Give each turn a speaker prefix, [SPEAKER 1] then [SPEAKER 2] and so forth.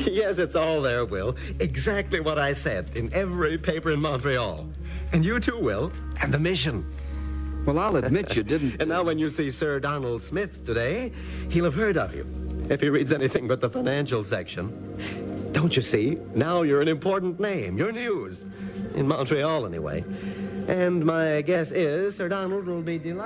[SPEAKER 1] Yes, it's all there, Will. Exactly what I said in every paper in Montreal. And you too, Will. And the mission.
[SPEAKER 2] Well, I'll admit you didn't...
[SPEAKER 1] And now when you see Sir Donald Smith today, he'll have heard of you. If he reads anything but the financial section. Don't you see? Now you're an important name. You're news. In Montreal, anyway. And my guess is Sir Donald will be delighted.